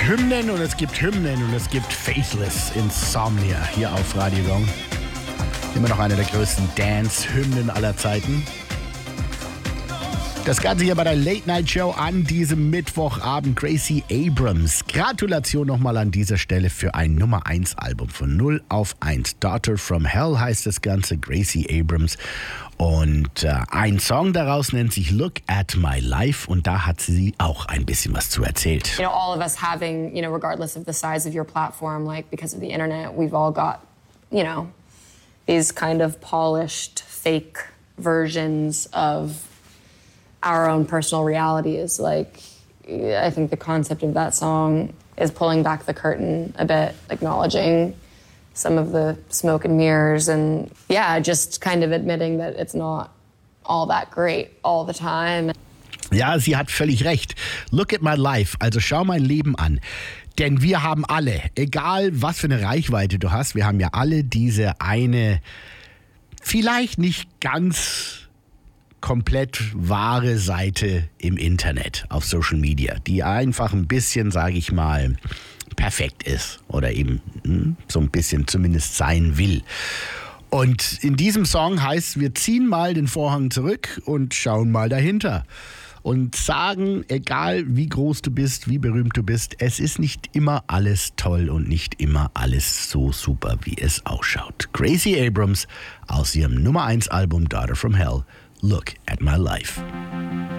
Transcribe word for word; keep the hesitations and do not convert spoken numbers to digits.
Hymnen und es gibt Hymnen und es gibt Faithless Insomnia hier auf Radio Gong. Immer noch eine der größten Dance-Hymnen aller Zeiten. Das Ganze hier bei der Late-Night-Show an diesem Mittwochabend. Gracie Abrams. Gratulation nochmal an dieser Stelle für ein Nummer eins Album von null auf eins. Daughter from Hell heißt das Ganze, Gracie Abrams. Und äh, ein Song daraus nennt sich Look at My Life. Und da hat sie auch ein bisschen was zu erzählt. You know, all of us having, you know, regardless of the size of your platform, like because of the internet, we've all got, you know, these kind of polished, fake versions of our own personal realities. Like, I think the concept of that song is pulling back the curtain a bit, acknowledging some of the smoke and mirrors and, yeah, just kind of admitting that it's not all that great all the time. Ja, sie hat völlig recht. Look at my life, also schau mein Leben an. Denn wir haben alle, egal was für eine Reichweite du hast, wir haben ja alle diese eine, vielleicht nicht ganz komplett wahre Seite im Internet, auf Social Media, die einfach ein bisschen, sage ich mal, perfekt ist oder eben hm, so ein bisschen zumindest sein will. Und in diesem Song heißt, wir ziehen mal den Vorhang zurück und schauen mal dahinter. Und sagen, egal wie groß du bist, wie berühmt du bist, es ist nicht immer alles toll und nicht immer alles so super, wie es ausschaut. Gracie Abrams aus ihrem Nummer eins Album Daughter from Hell, Look at My Life.